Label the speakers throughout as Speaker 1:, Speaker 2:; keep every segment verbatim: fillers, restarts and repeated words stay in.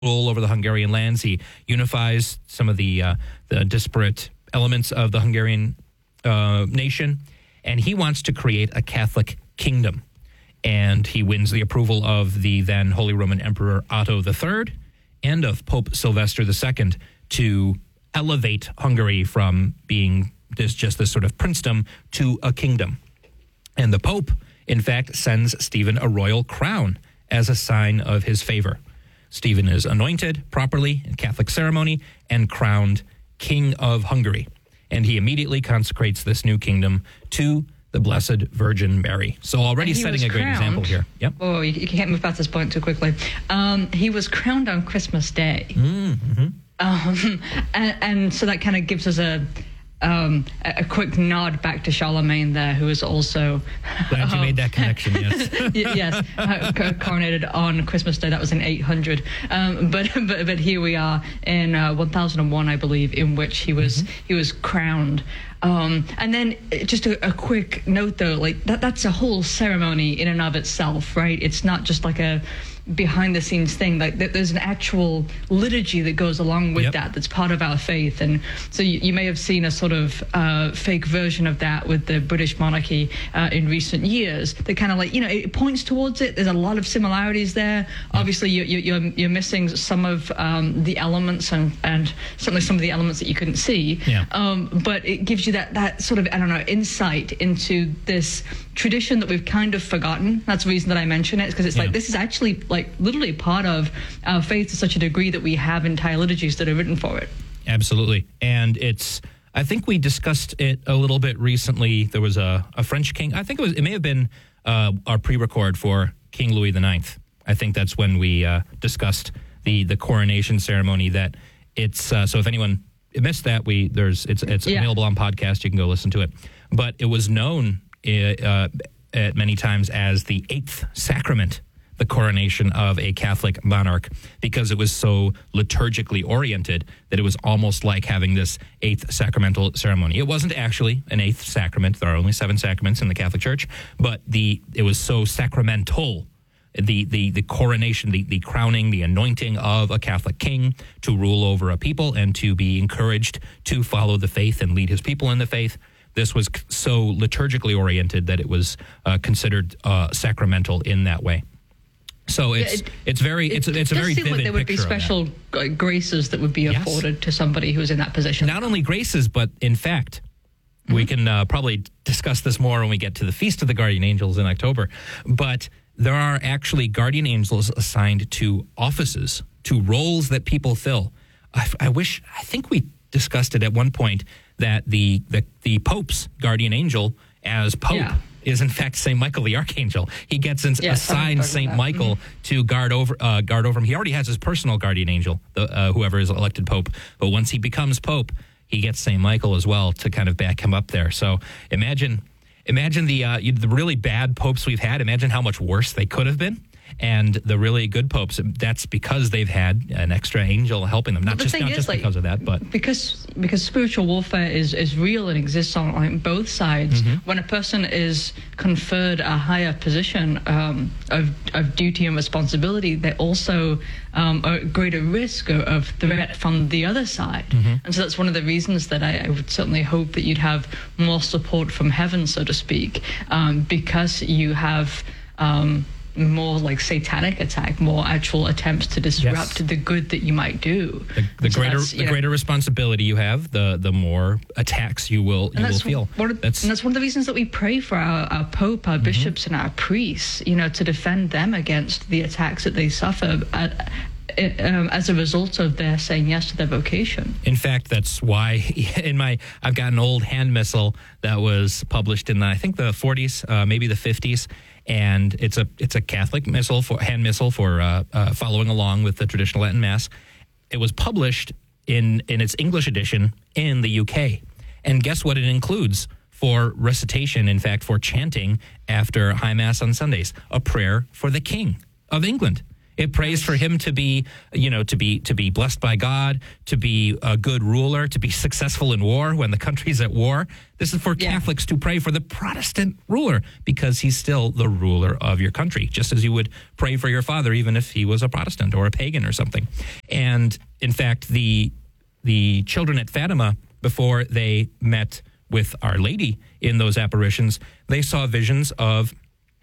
Speaker 1: rule over the Hungarian lands. He unifies some of the uh, the disparate elements of the Hungarian uh, nation, and he wants to create a Catholic kingdom. And he wins the approval of the then Holy Roman Emperor Otto the Third and of Pope Sylvester the Second to elevate Hungary from being this just this sort of princedom to a kingdom. And the Pope, in fact, sends Stephen a royal crown as a sign of his favor. Stephen is anointed properly in Catholic ceremony and crowned King of Hungary. And he immediately consecrates this new kingdom to the Blessed Virgin Mary. So already setting a great
Speaker 2: crowned,
Speaker 1: example here. Yep.
Speaker 2: Oh, you, you can't move past this point too quickly. Um, he was crowned on Christmas Day.
Speaker 1: Mm-hmm.
Speaker 2: Um, and, and so that kind of gives us a um, a quick nod back to Charlemagne there, who is also...
Speaker 1: Glad you
Speaker 2: uh,
Speaker 1: made that connection, yes.
Speaker 2: yes, uh, coronated on Christmas Day. That was in eight hundred. Um, but, but but here we are in uh, one thousand one, I believe, in which he was mm-hmm. he was crowned. Um, and then just a, a quick note, though, like that that's a whole ceremony in and of itself, right? It's not just like a behind the scenes thing. Like there's an actual liturgy that goes along with yep. that that's part of our faith. And so you, you may have seen a sort of uh, fake version of that with the British monarchy uh, in recent years. That kind of like, you know, it points towards it. There's a lot of similarities there. Yep. Obviously, you, you, you're you're missing some of um, the elements and, and certainly some of the elements that you couldn't see.
Speaker 1: Yeah.
Speaker 2: Um, but it gives you that, that sort of, I don't know, insight into this tradition that we've kind of forgotten. That's the reason that I mention it, because it's yeah. like this is actually like literally part of our faith to such a degree that we have entire liturgies that are written for it.
Speaker 1: Absolutely. And it's, I think we discussed it a little bit recently. There was a, a French king. I think it was, it may have been uh, our pre-record for King Louis the Ninth. I think that's when we uh, discussed the, the coronation ceremony that it's, uh, so if anyone missed that, we, there's, it's, it's yeah. available on podcast. You can go listen to it. But it was known uh, at many times as the eighth sacrament, the coronation of a Catholic monarch, because it was so liturgically oriented that it was almost like having this eighth sacramental ceremony. It wasn't actually an eighth sacrament. There are only seven sacraments in the Catholic Church, but the it was so sacramental. The the the coronation, the, the crowning, the anointing of a Catholic king to rule over a people and to be encouraged to follow the faith and lead his people in the faith. This was so liturgically oriented that it was uh, considered uh, sacramental in that way. So it's
Speaker 2: it,
Speaker 1: it's very it's
Speaker 2: it,
Speaker 1: it's a very
Speaker 2: vivid
Speaker 1: vivid
Speaker 2: like there would be
Speaker 1: picture
Speaker 2: special
Speaker 1: of
Speaker 2: graces that would be
Speaker 1: yes.
Speaker 2: afforded to somebody who's in that position.
Speaker 1: Not only graces, but in fact, mm-hmm. we can uh, probably discuss this more when we get to the Feast of the Guardian Angels in October. But there are actually guardian angels assigned to offices, to roles that people fill. I, I wish I think we discussed it at one point that the the, the Pope's guardian angel as Pope. Yeah. is in fact Saint Michael the Archangel. He gets in,
Speaker 2: yeah,
Speaker 1: assigned Saint Michael mm-hmm. to guard over uh, guard over him. He already has his personal guardian angel, the, uh, whoever is elected Pope. But once he becomes Pope, he gets Saint Michael as well to kind of back him up there. So imagine imagine the uh, the really bad popes we've had. Imagine how much worse they could have been. And the really good popes, that's because they've had an extra angel helping them. Not
Speaker 2: the
Speaker 1: just not
Speaker 2: is,
Speaker 1: just
Speaker 2: like,
Speaker 1: because of that, but
Speaker 2: because because spiritual warfare is, is real and exists on, on both sides.
Speaker 1: Mm-hmm.
Speaker 2: When a person is conferred a higher position um, of of duty and responsibility, they also um, are at greater risk of, of threat from the other side.
Speaker 1: Mm-hmm.
Speaker 2: And so that's one of the reasons that I, I would certainly hope that you'd have more support from heaven, so to speak, um, because you have. Um, more like satanic attack, more actual attempts to disrupt yes. the good that you might do.
Speaker 1: The, the
Speaker 2: so
Speaker 1: greater the
Speaker 2: know,
Speaker 1: greater responsibility you have, the the more attacks you will you will feel.
Speaker 2: One of, that's, and that's one of the reasons that we pray for our, our Pope, our mm-hmm. bishops, and our priests, you know, to defend them against the attacks that they suffer at, Um, as a result of their saying yes to their vocation.
Speaker 1: In fact, that's why in my I've got an old hand missal that was published in the, I think the forties, uh, maybe the fifties, and it's a it's a Catholic missal for hand missal for uh, uh, following along with the traditional Latin Mass. It was published in in its English edition in the U K, and guess what it includes for recitation? In fact, for chanting after High Mass on Sundays, a prayer for the King of England. It prays for him to be, you know, to be to be blessed by God, to be a good ruler, to be successful in war when the country's at war. This is for yeah. Catholics to pray for the Protestant ruler because he's still the ruler of your country, just as you would pray for your father, even if he was a Protestant or a pagan or something. And in fact, the the children at Fatima, before they met with Our Lady in those apparitions, they saw visions of,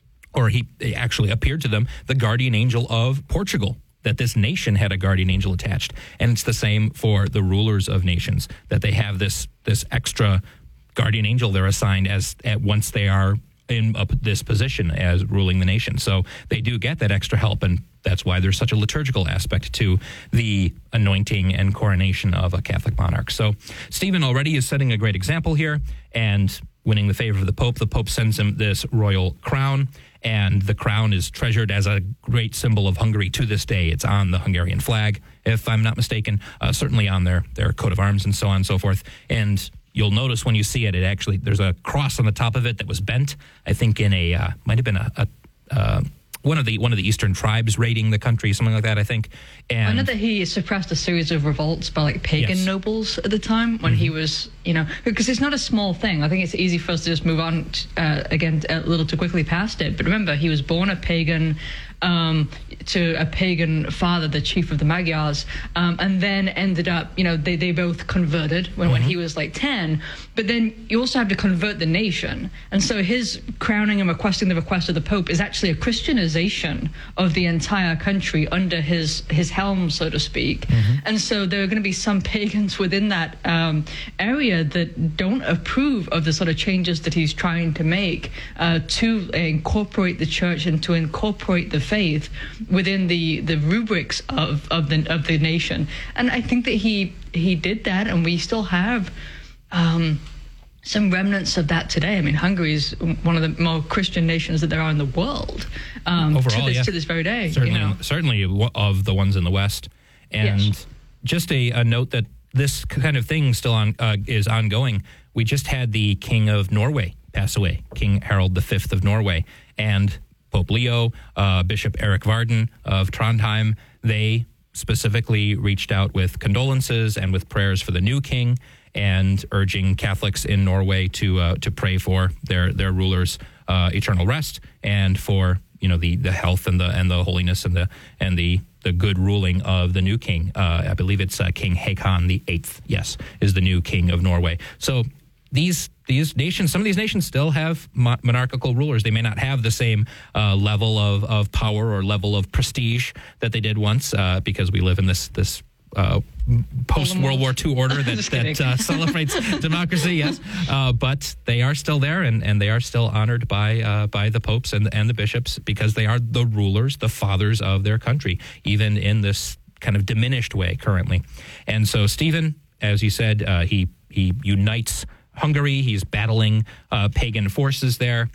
Speaker 1: or he actually appeared to them, the guardian angel of Portugal, that this nation had a guardian angel attached. And it's the same for the rulers of nations, that they have this this extra guardian angel they're assigned as at once they are in a, this position as ruling the nation. So they do get that extra help, and that's why there's such a liturgical aspect to the anointing and coronation of a Catholic monarch. So Stephen already is setting a great example here and winning the favor of the Pope. The Pope sends him this royal crown, and the crown is treasured as a great symbol of Hungary to this day. It's on the Hungarian flag, if I'm not mistaken, uh, certainly on their, their coat of arms and so on and so forth. And you'll notice when you see it, it actually, there's a cross on the top of it that was bent, I think in a, uh, might have been a, a uh, one of the one of the eastern tribes raiding the country, something like that, I think. And
Speaker 2: I know that he suppressed a series of revolts by like pagan
Speaker 1: yes.
Speaker 2: nobles at the time when mm-hmm. he was, you know, because it's not a small thing. I think it's easy for us to just move on uh, again a little too quickly past it. But remember, he was born a pagan um, to a pagan father, the chief of the Magyars, um, and then ended up, you know, they, they both converted when, mm-hmm. when he was like ten. But then you also have to convert the nation. And so his crowning and requesting the request of the Pope is actually a Christianization of the entire country under his, his helm, so to speak. Mm-hmm. And so there are going to be some pagans within that um, area that don't approve of the sort of changes that he's trying to make uh, to incorporate the church and to incorporate the faith within the, the rubrics of, of the of the nation. And I think that he he did that, and we still have um, some remnants of that today. I mean, Hungary is one of the more Christian nations that there are in the world. Um,
Speaker 1: Overall,
Speaker 2: to this,
Speaker 1: yeah.
Speaker 2: to this very day.
Speaker 1: Certainly,
Speaker 2: you know?
Speaker 1: certainly of the ones in the West. And
Speaker 2: yes.
Speaker 1: just a, a note that this kind of thing still on uh, is ongoing. We just had the King of Norway pass away, King Harald the Fifth of Norway, and Pope Leo, uh, Bishop Erik Varden of Trondheim, they specifically reached out with condolences and with prayers for the new king, and urging Catholics in Norway to uh, to pray for their their rulers' uh, eternal rest, and for, you know, the, the health and the and the holiness and the and the the good ruling of the new king. Uh, I believe it's uh, King Haakon the Eighth. Yes, is the new king of Norway. So these these nations, some of these nations still have mo- monarchical rulers. They may not have the same uh, level of, of power or level of prestige that they did once, uh, because we live in this this uh, post-World War Two order that, that uh, celebrates democracy, yes. Uh, but they are still there, and, and they are still honored by uh, by the popes and, and the bishops, because they are the rulers, the fathers of their country, even in this kind of diminished way currently. And so Stephen, as you said, uh, he he unites Hungary. He's battling uh, pagan forces there.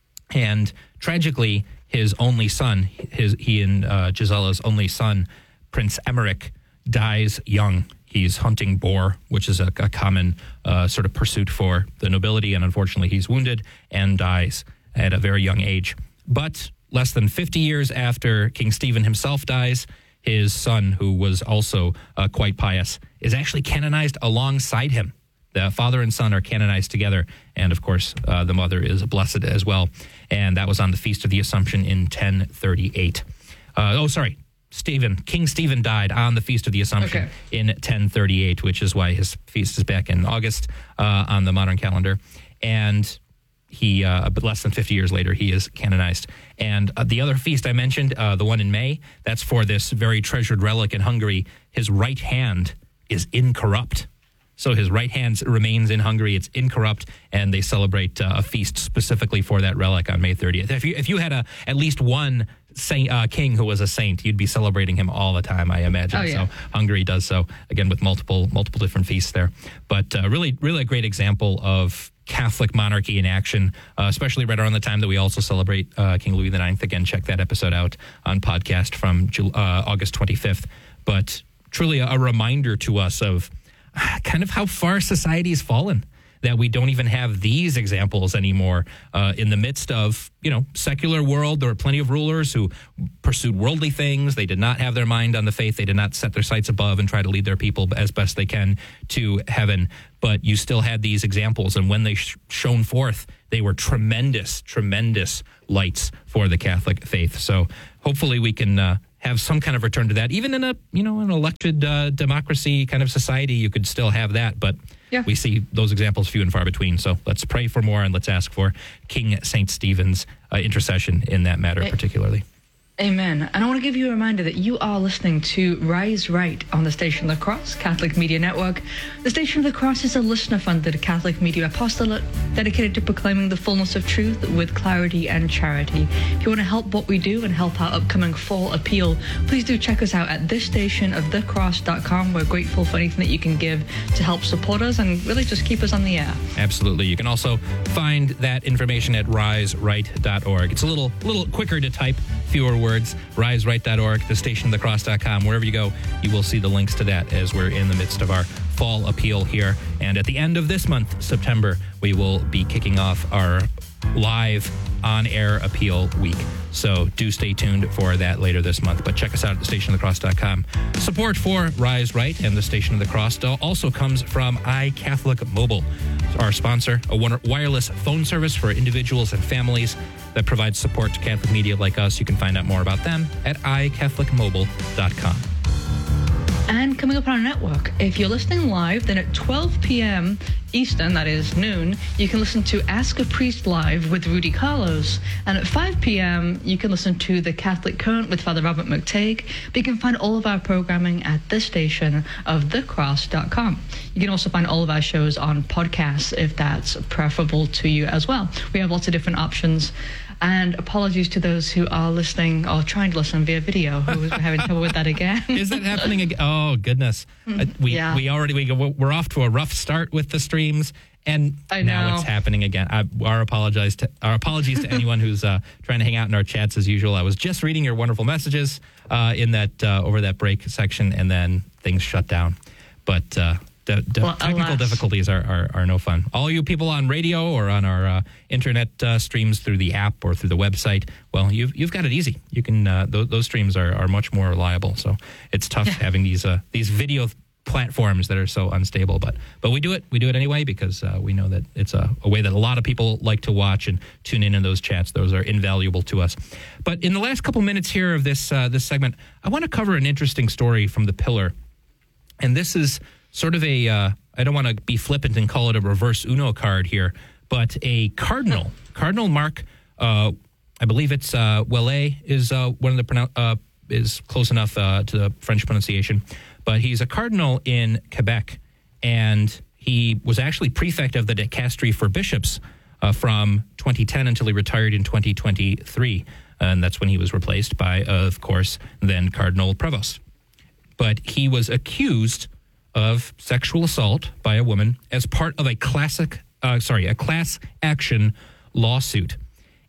Speaker 1: And tragically, his only son, his he and uh, Gisella's only son, Prince Emmerich, dies young. He's hunting boar, which is a, a common uh, sort of pursuit for the nobility, and unfortunately he's wounded and dies at a very young age. But less than fifty years after King Stephen himself dies, his son, who was also uh, quite pious, is actually canonized alongside him. The father and son are canonized together, and of course uh, the mother is blessed as well. And that was on the Feast of the Assumption in ten thirty-eight. Uh, oh, sorry. Stephen, King Stephen died on the Feast of the Assumption okay. in ten thirty-eight, which is why his feast is back in August uh, on the modern calendar. And he, uh, but less than fifty years later, he is canonized. And uh, the other feast I mentioned, uh, the one in May, that's for this very treasured relic in Hungary. His right hand is incorrupt. So his right hand remains in Hungary. It's incorrupt, and they celebrate uh, a feast specifically for that relic on May thirtieth. If you if you had a at least one saint, uh, king who was a saint, you'd be celebrating him all the time, I imagine.
Speaker 2: Oh, yeah.
Speaker 1: So Hungary does so, again, with multiple multiple different feasts there. But uh, really, really a great example of Catholic monarchy in action, uh, especially right around the time that we also celebrate uh, King Louis the Ninth. Again, check that episode out on podcast from uh, August twenty-fifth. But truly a, a reminder to us of kind of how far society has fallen, that we don't even have these examples anymore uh, in the midst of, you know, secular world. There were plenty of rulers who pursued worldly things. They did not have their mind on the faith. They did not set their sights above and try to lead their people as best they can to heaven. But you still had these examples, and when they sh- shone forth, they were tremendous, tremendous lights for the Catholic faith. So hopefully we can uh, have some kind of return to that. Even in a, you know, an elected uh, democracy kind of society, you could still have that. But yeah. we see those examples few and far between. So let's pray for more, and let's ask for King Saint Stephen's uh, intercession in that matter, it- particularly.
Speaker 2: Amen. And I want to give you a reminder that you are listening to Rise Right on the Station of the Cross Catholic Media Network. The Station of the Cross is a listener-funded Catholic media apostolate dedicated to proclaiming the fullness of truth with clarity and charity. If you want to help what we do and help our upcoming fall appeal, please do check us out at this station of the cross dot com. We're grateful for anything that you can give to help support us and really just keep us on the air.
Speaker 1: Absolutely. You can also find that information at rise right dot org. It's a little, little quicker to type, fewer words. Words, rise right dot org, the station of the cross dot com. Wherever you go, you will see the links to that as we're in the midst of our fall appeal here. And at the end of this month, September, we will be kicking off our live on-air appeal week. So do stay tuned for that later this month. But check us out at the station of the cross dot com. Support for Rise Right and the Station of the Cross also comes from iCatholic Mobile, our sponsor, a wireless phone service for individuals and families that provides support to Catholic media like us. You can find out more about them at i catholic mobile dot com.
Speaker 2: And coming up on our network, if you're listening live, then at twelve p.m. Eastern, that is noon, you can listen to Ask a Priest Live with Rudy Carlos. And at five p.m., you can listen to The Catholic Current with Father Robert McTague. But you can find all of our programming at this station of the cross dot com. You can also find all of our shows on podcasts if that's preferable to you as well. We have lots of different options. And apologies to those who are listening or trying to listen via video, who are having trouble with that again.
Speaker 1: Is that happening again? Oh, goodness. Uh, we
Speaker 2: yeah.
Speaker 1: we already, we, we're off to a rough start with the streams, and
Speaker 2: I
Speaker 1: now
Speaker 2: know.
Speaker 1: it's happening again. I, our, apologize to, our apologies to anyone who's uh, trying to hang out in our chats as usual. I was just reading your wonderful messages uh, in that uh, over that break section, and then things shut down. But... Uh, De- de-
Speaker 2: well,
Speaker 1: technical
Speaker 2: alas.
Speaker 1: difficulties are, are, are no fun. All you people on radio or on our uh, internet uh, streams through the app or through the website, well, you've you've got it easy. You can uh, th- those streams are, are much more reliable. So it's tough
Speaker 2: yeah.
Speaker 1: having these uh, these video platforms that are so unstable. But but we do it we do it anyway because uh, we know that it's a, a way that a lot of people like to watch and tune in in those chats. Those are invaluable to us. But in the last couple minutes here of this uh, this segment, I want to cover an interesting story from the Pillar, and this is sort of a, uh, I don't want to be flippant and call it a reverse Uno card here, but a cardinal, Cardinal Marc, uh, I believe it's uh, Ouellet is uh, one of the, pronoun- uh, is close enough uh, to the French pronunciation, but he's a cardinal in Quebec, and he was actually prefect of the dicastery for bishops uh, from twenty ten until he retired in twenty twenty-three, and that's when he was replaced by, uh, of course, then Cardinal Prevost. But he was accused of sexual assault by a woman as part of a classic, uh, sorry, a class action lawsuit.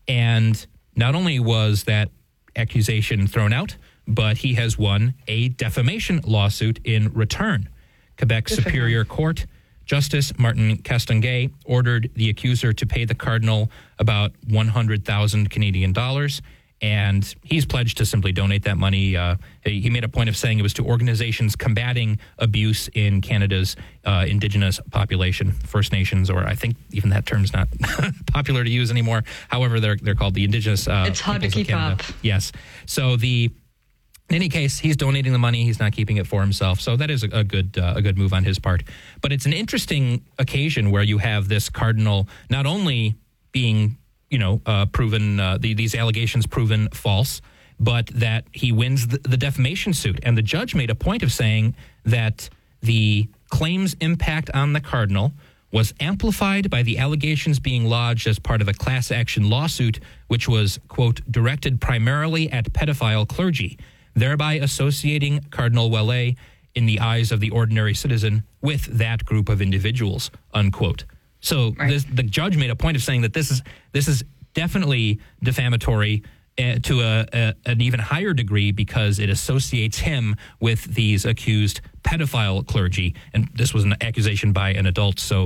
Speaker 1: And not only was that accusation thrown out, but he has won a defamation lawsuit in return. Quebec Superior Court Justice Martin Castonguay ordered the accuser to pay the cardinal about one hundred thousand Canadian dollars. And he's pledged to simply donate that money. Uh, he made a point of saying it was to organizations combating abuse in Canada's uh, Indigenous population, First Nations, or I think even that term's not popular to use anymore. However, they're they're called the Indigenous. Uh,
Speaker 2: it's hard to keep up.
Speaker 1: Yes. So the in any case, he's donating the money. He's not keeping it for himself. So that is a, a good uh, a good move on his part. But it's an interesting occasion where you have this cardinal not only being you know, uh, proven, uh, the, these allegations proven false, but that he wins the, the defamation suit. And the judge made a point of saying that the claims' impact on the cardinal was amplified by the allegations being lodged as part of a class action lawsuit, which was, quote, directed primarily at pedophile clergy, thereby associating Cardinal Ouellet in the eyes of the ordinary citizen with that group of individuals, unquote. So right. this, the judge made a point of saying that this is this is definitely defamatory uh, to a, a, an even higher degree because it associates him with these accused pedophile clergy. And this was an accusation by an adult. So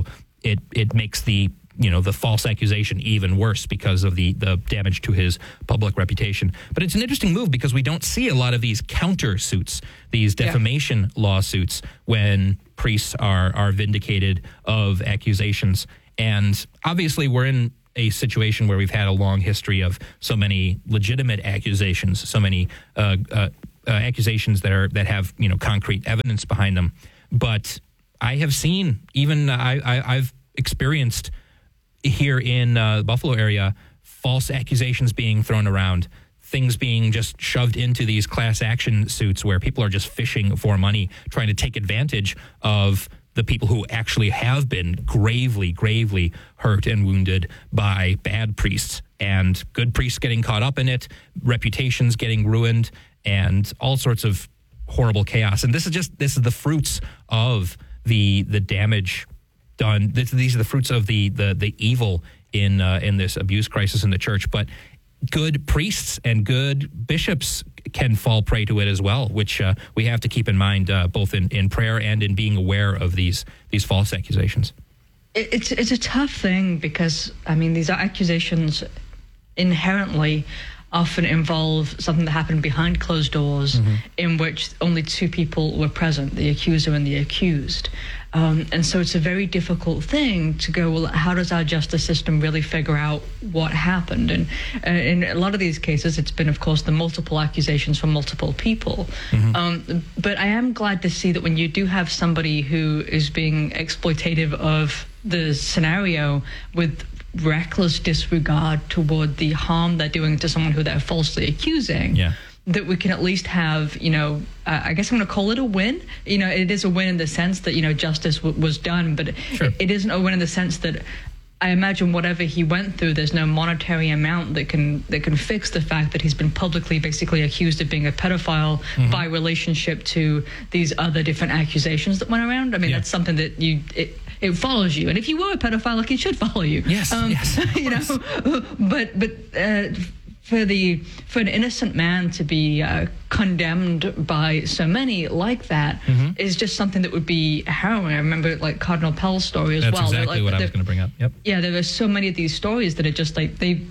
Speaker 1: it it makes the you know the false accusation even worse because of the the damage to his public reputation. But it's an interesting move because we don't see a lot of these counter suits, these defamation yeah. lawsuits when priests are are vindicated of accusations. And obviously we're in a situation where we've had a long history of so many legitimate accusations, so many uh, uh, uh, accusations that are that have you know concrete evidence behind them. But I have seen, even I, I, I've experienced here in uh, the Buffalo area, false accusations being thrown around, things being just shoved into these class action suits where people are just fishing for money, trying to take advantage of the people who actually have been gravely, gravely hurt and wounded by bad priests, and good priests getting caught up in it, reputations getting ruined, and all sorts of horrible chaos. And this is just, this is the fruits of the the damage done. This, these are the fruits of the the, the evil in uh, in this abuse crisis in the church. But good priests and good bishops can fall prey to it as well, which uh, we have to keep in mind uh, both in, in prayer and in being aware of these these false accusations.
Speaker 2: It's it's a tough thing because, I mean, these accusations inherently often involve something that happened behind closed doors, mm-hmm. in which only two people were present, the accuser and the accused. Um, and so it's a very difficult thing to go, well, how does our justice system really figure out what happened? And uh, in a lot of these cases, it's been, of course, the multiple accusations from multiple people. Mm-hmm. Um, but I am glad to see that when you do have somebody who is being exploitative of the scenario with reckless disregard toward the harm they're doing to someone who they're falsely accusing, yeah. that we can at least have, you know, uh, I guess I'm going to call it a win. You know, it is a win in the sense that, you know, justice w- was done, but sure. it, it isn't a win in the sense that I imagine whatever he went through, there's no monetary amount that can that can fix the fact that he's been publicly basically accused of being a pedophile mm-hmm. by relationship to these other different accusations that went around. I mean, yeah. that's something that you... It, It follows you, and if you were a pedophile, like, it should follow you.
Speaker 1: Yes, um, yes,
Speaker 2: you know. But but uh, for the for an innocent man to be uh, condemned by so many like that mm-hmm. is just something that would be harrowing. I remember like Cardinal Pell's story as
Speaker 1: That's
Speaker 2: well.
Speaker 1: That's exactly
Speaker 2: like,
Speaker 1: what I was going to bring up. Yep.
Speaker 2: Yeah, there are so many of these stories that are just like they.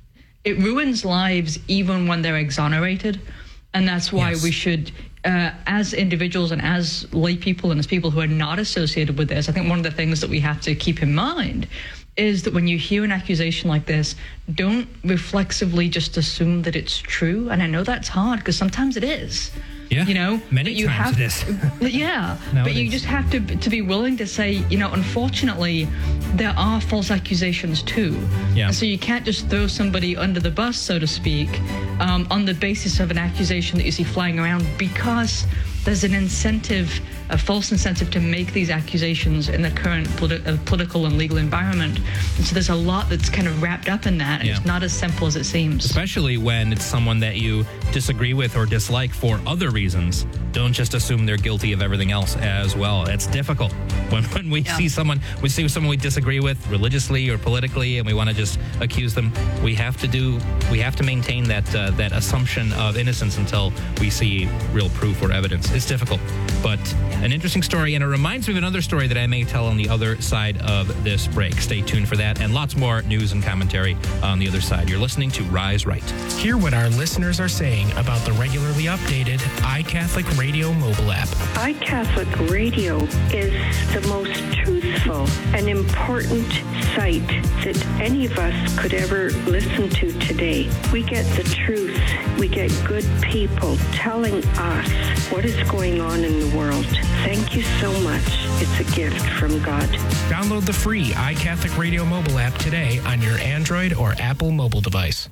Speaker 2: It ruins lives even when they're exonerated, and that's why yes. we should. Uh, as individuals and as lay people and as people who are not associated with this, I think one of the things that we have to keep in mind is that when you hear an accusation like this, don't reflexively just assume that it's true. And I know that's hard because sometimes it is.
Speaker 1: Yeah,
Speaker 2: you know,
Speaker 1: many
Speaker 2: you
Speaker 1: times
Speaker 2: have,
Speaker 1: it is.
Speaker 2: yeah, but you just have to to be willing to say, you know, unfortunately, there are false accusations too. Yeah. And so you can't just throw somebody under the bus, so to speak, um, on the basis of an accusation that you see flying around, because there's an incentive, a false incentive to make these accusations in the current politi- uh, political and legal environment. And so there's a lot that's kind of wrapped up in that, and yeah. it's not as simple as it seems.
Speaker 1: Especially when it's someone that you disagree with or dislike for other reasons. Don't just assume they're guilty of everything else as well. It's difficult. When when we yeah. see someone, we see someone we disagree with religiously or politically, and we want to just accuse them, we have to do, we have to maintain that uh, that assumption of innocence until we see real proof or evidence. It's difficult, but an interesting story, and it reminds me of another story that I may tell on the other side of this break. Stay tuned for that, and lots more news and commentary on the other side. You're listening to Rise Right.
Speaker 3: Hear what our listeners are saying about the regularly updated iCatholic Radio mobile app.
Speaker 4: iCatholic Radio is the most truthful and important site that any of us could ever listen to today. We get the truth. We get good people telling us what is going on in the world. Thank you so much. It's a gift from God.
Speaker 3: Download the free iCatholic Radio mobile app today on your Android or Apple mobile device.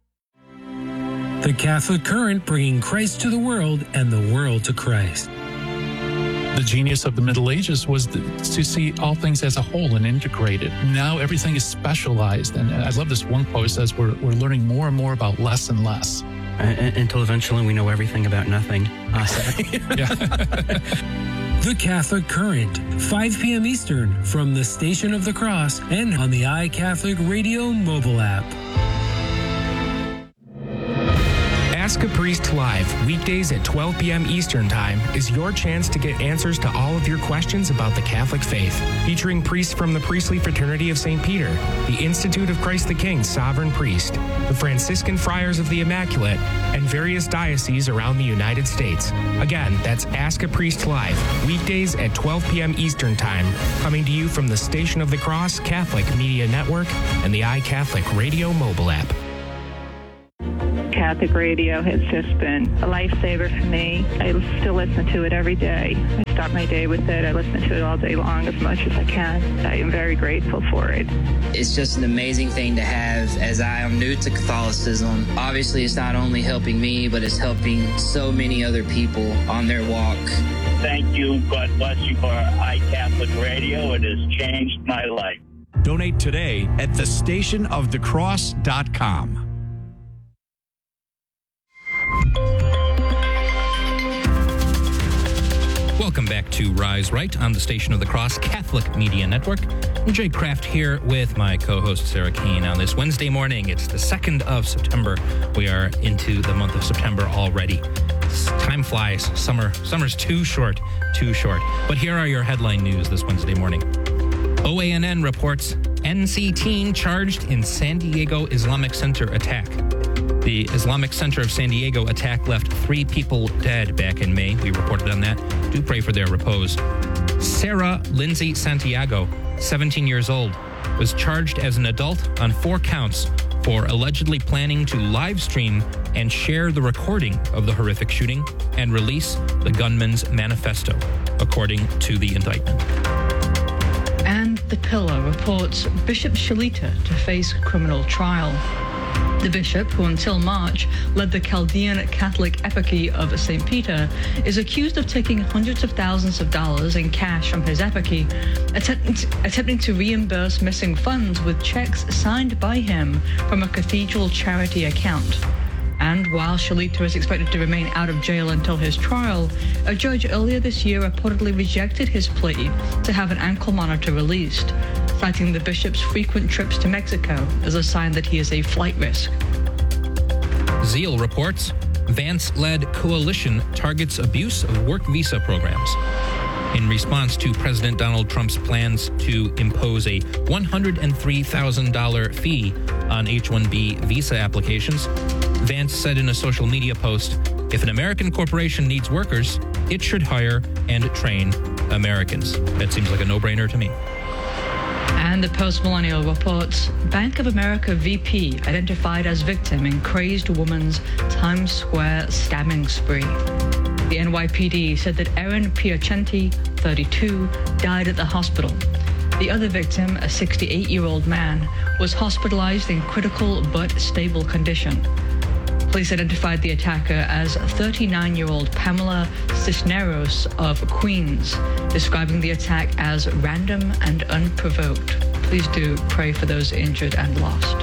Speaker 5: The Catholic Current, bringing Christ to the world and the world to Christ.
Speaker 6: The genius of the Middle Ages was to see all things as a whole and integrated. Now everything is specialized. And I love this one quote that says we're, we're learning more and more about less and less.
Speaker 7: Uh, until eventually we know everything about nothing. Uh,
Speaker 5: The Catholic Current, five p.m. Eastern, from the Station of the Cross and on the iCatholic Radio mobile app.
Speaker 1: Ask
Speaker 3: Ask a Priest Live, weekdays at twelve p.m. Eastern Time, is your chance to get answers to all of your questions about the Catholic faith. Featuring priests from the Priestly Fraternity of Saint Peter, the Institute of Christ the King Sovereign Priest, the Franciscan Friars of the Immaculate, and various dioceses around the United States. Again, that's Ask a Priest Live, weekdays at twelve p.m. Eastern Time, coming to you from the Station of the Cross Catholic Media Network and the iCatholic Radio mobile app.
Speaker 8: Catholic radio has just been a lifesaver for me. I still listen to it every day. I start my day with it. I listen to it all day long as much as I can. I am very grateful for it.
Speaker 9: It's just an amazing thing to have, as I am new to Catholicism. Obviously, it's not only helping me, but it's helping so many other people on their walk.
Speaker 10: Thank you. God bless you for iCatholic Radio. It has changed my life.
Speaker 11: Donate today at the station of the cross dot com.
Speaker 1: Welcome back to Rise Right on the Station of the Cross Catholic Media Network. I'm Jay Kraft here with my co-host Sarah Kane on this Wednesday morning. It's the second of September. We are into the month of September already. Time flies. Summer, summer's too short, too short. But here are your headline news this Wednesday morning. O A N N reports N C teen charged in San Diego Islamic Center attack. The Islamic Center of San Diego attack left three people dead back in May. We reported on that. Do pray for their repose. Sarah Lindsay Santiago, seventeen years old, was charged as an adult on four counts for allegedly planning to live stream and share the recording of the horrific shooting and release the gunman's manifesto, according to the indictment.
Speaker 2: And The Pillar reports Bishop Shalita to face criminal trial. The bishop, who until March led the Chaldean Catholic Eparchy of Saint Peter, is accused of taking hundreds of thousands of dollars in cash from his eparchy, attempt- attempting to reimburse missing funds with checks signed by him from a cathedral charity account. And while Shalita is expected to remain out of jail until his trial, a judge earlier this year reportedly rejected his plea to have an ankle monitor released, citing the bishop's frequent trips to Mexico as a sign that he is a flight risk.
Speaker 1: Zeal reports Vance-led coalition targets abuse of work visa programs. In response to President Donald Trump's plans to impose a one hundred three thousand dollars fee on H one B visa applications, Vance said in a social media post, "If an American corporation needs workers, it should hire and train Americans." That seems like a no-brainer to me.
Speaker 2: And the Post-Millennial reports Bank of America V P identified as victim in crazed woman's Times Square stabbing spree. The N Y P D said that Erin Piacenti, thirty-two, died at the hospital. The other victim, a sixty-eight-year-old man, was hospitalized in critical but stable condition. Police identified the attacker as thirty-nine-year-old Pamela Cisneros of Queens, describing the attack as random and unprovoked. Please do pray for those injured and lost.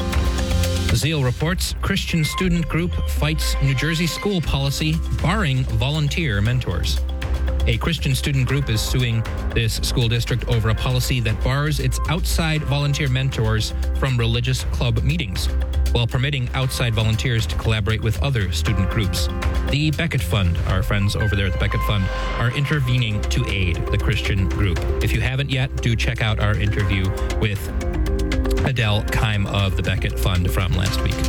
Speaker 1: Zeal reports Christian student group fights New Jersey school policy barring volunteer mentors. A Christian student group is suing this school district over a policy that bars its outside volunteer mentors from religious club meetings, while permitting outside volunteers to collaborate with other student groups. The Becket Fund, our friends over there at the Becket Fund, are intervening to aid the Christian group. If you haven't yet, do check out our interview with Adele Keim of the Becket Fund from last week.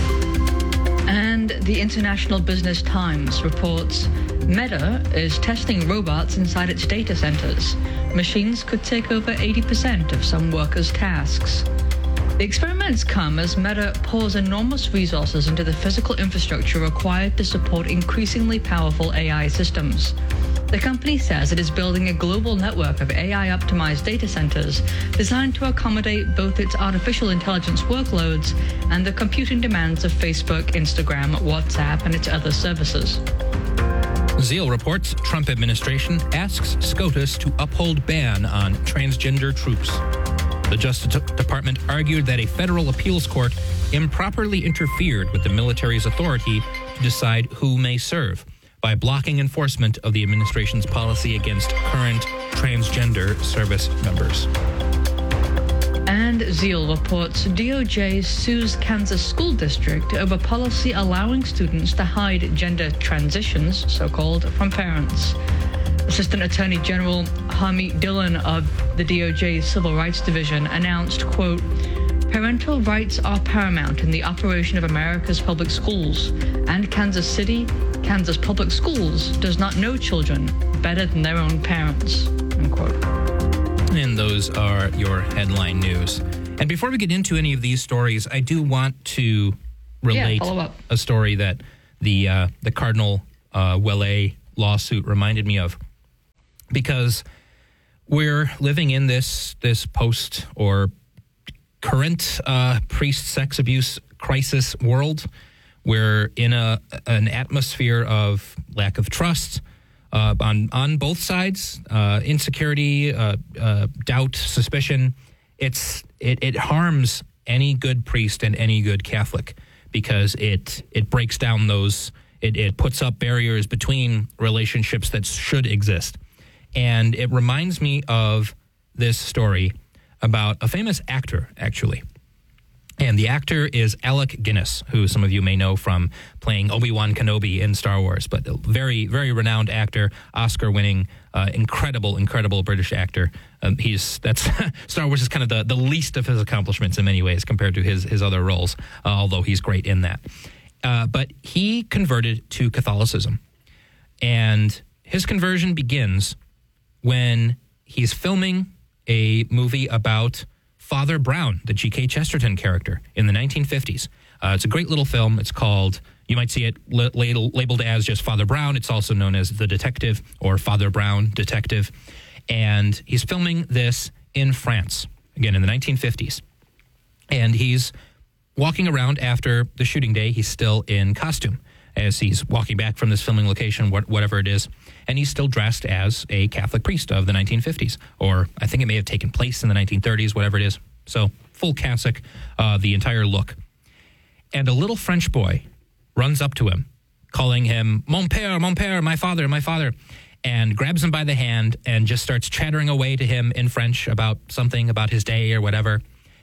Speaker 2: And the International Business Times reports Meta is testing robots inside its data centers. Machines could take over eighty percent of some workers' tasks. The experiments come as Meta pours enormous resources into the physical infrastructure required to support increasingly powerful A I systems. The company says it is building a global network of A I-optimized data centers designed to accommodate both its artificial intelligence workloads and the computing demands of Facebook, Instagram, WhatsApp, and its other services.
Speaker 1: Zeal reports Trump administration asks SCOTUS to uphold ban on transgender troops. The Justice Department argued that a federal appeals court improperly interfered with the military's authority to decide who may serve by blocking enforcement of the administration's policy against current transgender service members.
Speaker 2: And Zeal reports D O J sues Kansas school district over policy allowing students to hide gender transitions, so-called, from parents. Assistant Attorney General Harmeet Dillon of the D O J's Civil Rights Division announced, quote, parental rights are paramount in the operation of America's public schools, and Kansas City, Kansas Public Schools does not know children better than their own parents, unquote.
Speaker 1: And those are your headline news. And before we get into any of these stories, I do want to relate
Speaker 2: yeah,
Speaker 1: a story that the uh, the Cardinal uh, Ouellet lawsuit reminded me of, because we're living in this this post or current uh, priest sex abuse crisis world. We're in a an atmosphere of lack of trust uh, on on both sides, uh, insecurity, uh, uh, doubt, suspicion. It's it, it harms any good priest and any good Catholic, because it it breaks down those. It, it puts up barriers between relationships that should exist. And it reminds me of this story about a famous actor, actually. And the actor is Alec Guinness, who some of you may know from playing Obi-Wan Kenobi in Star Wars, but a very, very renowned actor, Oscar-winning, uh, incredible, incredible British actor. Um, he's that's Star Wars is kind of the, the least of his accomplishments in many ways compared to his, his other roles, uh, although he's great in that. Uh, but he converted to Catholicism. And his conversion begins when he's filming a movie about Father Brown, the G K Chesterton character, in the nineteen fifties. Uh, it's a great little film. It's called, you might see it la- la- labeled as just Father Brown. It's also known as The Detective or Father Brown Detective. And he's filming this in France, again, in the nineteen fifties. And he's walking around after the shooting day. He's still in costume as he's walking back from this filming location, wh- whatever it is. And he's still dressed as a Catholic priest of the nineteen fifties. Or I think it may have taken place in the nineteen thirties, whatever it is. So full cassock, uh, the entire look. And a little French boy runs up to him, calling him, Mon père, mon père, my father, my father, and grabs him by the hand and just starts chattering away to him in French about something, about his day or whatever.